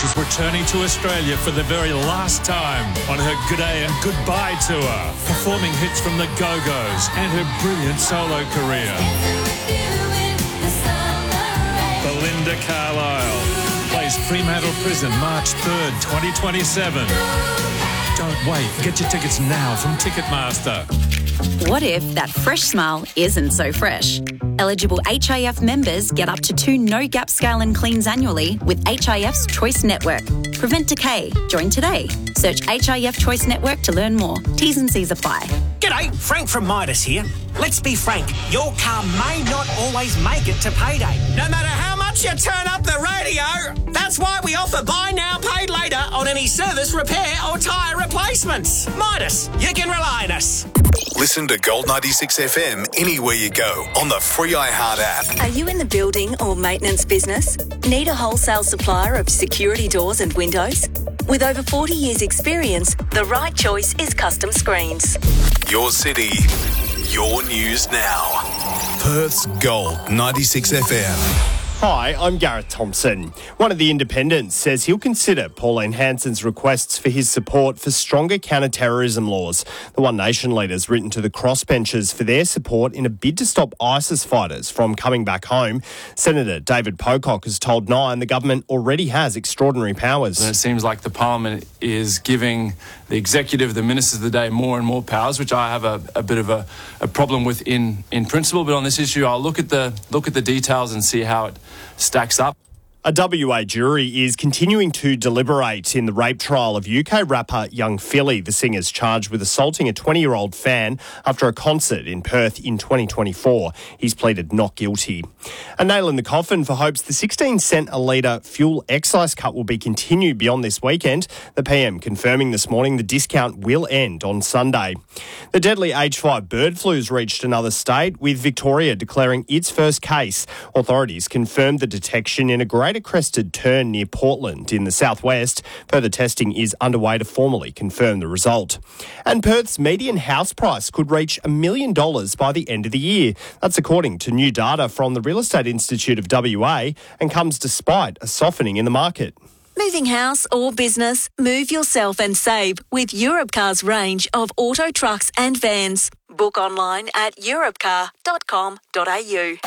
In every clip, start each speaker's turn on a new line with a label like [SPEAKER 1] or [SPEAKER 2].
[SPEAKER 1] is returning to Australia for the very last time on her G'day and Goodbye tour, performing hits from the Go-Go's and her brilliant solo career. Belinda Carlisle plays Fremantle Prison March 3rd, 2027. Don't wait. Get your tickets now from Ticketmaster.
[SPEAKER 2] What if that fresh smile isn't so fresh? Eligible HIF members get up to 2 no-gap scale and cleans annually with HIF's Choice Network. Prevent decay. Join today. Search HIF Choice Network to learn more. T's and C's apply.
[SPEAKER 3] G'day, Frank from Midas here. Let's be frank, your car may not always make it to payday. No matter how much you turn up the radio, that's why we offer buy now, pay later on any service, repair or tyre replacements. Midas, you can rely on us.
[SPEAKER 4] Listen to Gold 96 FM anywhere you go on the free iHeart app.
[SPEAKER 5] Are you in the building or maintenance business? Need a wholesale supplier of security doors and windows? With over 40 years' experience, the right choice is Custom Screens.
[SPEAKER 4] Your city, your news now. Perth's Gold 96 FM.
[SPEAKER 6] Hi, I'm Gareth Thompson. One of the independents says he'll consider Pauline Hanson's requests for his support for stronger counter-terrorism laws. The One Nation leader's written to the crossbenchers for their support in a bid to stop ISIS fighters from coming back home. Senator David Pocock has told Nine the government already has extraordinary powers.
[SPEAKER 7] And it seems like the Parliament is giving the executive, the ministers of the day, more and more powers, which I have a bit of a problem with in principle. But on this issue, I'll look at the details and see how it stacks up.
[SPEAKER 6] A WA jury is continuing to deliberate in the rape trial of UK rapper Young Philly. The singer's charged with assaulting a 20-year-old fan after a concert in Perth in 2024. He's pleaded not guilty. A nail in the coffin for hopes the 16 cent a litre fuel excise cut will be continued beyond this weekend. The PM confirming this morning the discount will end on Sunday. The deadly H5 bird flu's reached another state, with Victoria declaring its first case. Authorities confirmed the detection in a greater crested tern near Portland in the southwest. Further testing is underway to formally confirm the result. And Perth's median house price could reach $1 million by the end of the year. That's according to new data from the Real Estate Institute of WA, and comes despite a softening in the market.
[SPEAKER 5] Moving house or business, move yourself and save with Europcar's range of auto trucks and vans. Book online at europcar.com.au.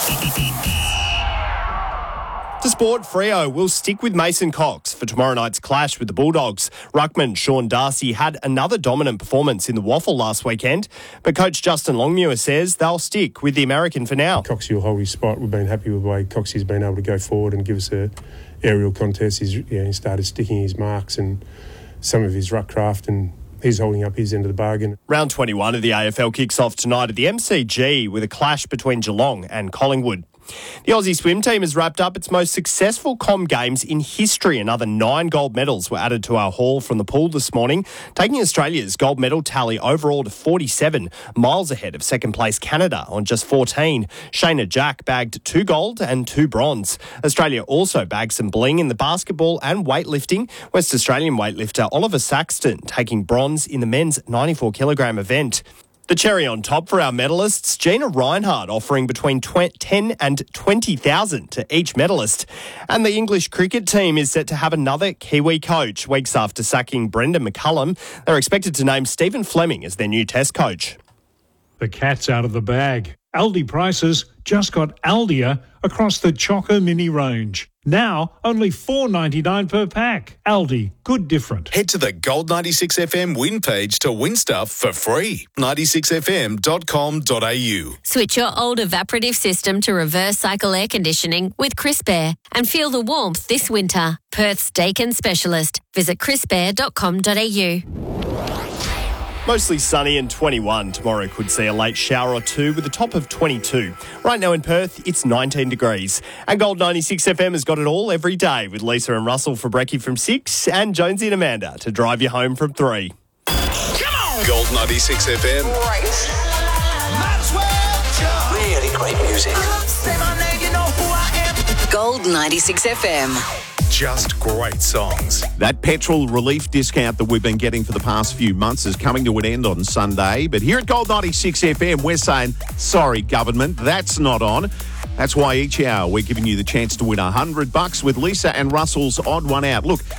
[SPEAKER 6] To sport, Freo will stick with Mason Cox for tomorrow night's clash with the Bulldogs. Ruckman Sean Darcy had another dominant performance in the Waffle last weekend, but coach Justin Longmuir says they'll stick with the American for now.
[SPEAKER 8] Coxie will hold his spot. We've been happy with the way Coxie's been able to go forward and give us a aerial contest. He started sticking his marks and some of his ruck craft, and he's holding up his end of the bargain.
[SPEAKER 6] Round 21 of the AFL kicks off tonight at the MCG with a clash between Geelong and Collingwood. The Aussie swim team has wrapped up its most successful Com Games in history. Another 9 gold medals were added to our haul from the pool this morning, taking Australia's gold medal tally overall to 47, miles ahead of second place Canada on just 14. Shayna Jack bagged 2 gold and 2 bronze. Australia also bagged some bling in the basketball and weightlifting. West Australian weightlifter Oliver Saxton taking bronze in the men's 94-kilogram event. The cherry on top for our medalists, Gina Reinhardt offering between 10 and 20,000 to each medalist. And the English cricket team is set to have another Kiwi coach. Weeks after sacking Brendan McCullum, they're expected to name Stephen Fleming as their new test coach.
[SPEAKER 9] The cat's out of the bag. Aldi prices just got Aldier across the Choco Mini range. Now, only $4.99 per pack. Aldi, good different.
[SPEAKER 4] Head to the Gold 96 FM win page to win stuff for free. 96fm.com.au.
[SPEAKER 10] Switch your old evaporative system to reverse cycle air conditioning with Crisp Air and feel the warmth this winter. Perth's Dakin specialist. Visit crispair.com.au.
[SPEAKER 6] Mostly sunny and 21. Tomorrow could see a late shower or two with a top of 22. Right now in Perth, it's 19 degrees. And Gold 96 FM has got it all every day with Lisa and Russell for brekkie from 6 and Jonesy and Amanda to drive you home from 3.
[SPEAKER 4] Come on! Gold 96 FM.
[SPEAKER 3] Right. Really great music.
[SPEAKER 5] Gold 96 FM.
[SPEAKER 4] Just great songs.
[SPEAKER 11] That petrol relief discount that we've been getting for the past few months is coming to an end on Sunday. But here at Gold 96 FM, we're saying, sorry, government, that's not on. That's why each hour we're giving you the chance to win $100 with Lisa and Russell's Odd One Out. Look,